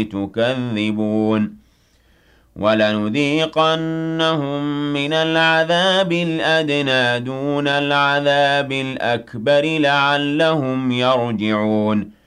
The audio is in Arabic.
تُكَذِّبُونَ وَلَنُذِيقَنَّهُم مِّنَ الْعَذَابِ الْأَدْنَىٰ دُونَ الْعَذَابِ الْأَكْبَرِ لَعَلَّهُمْ يَرْجِعُونَ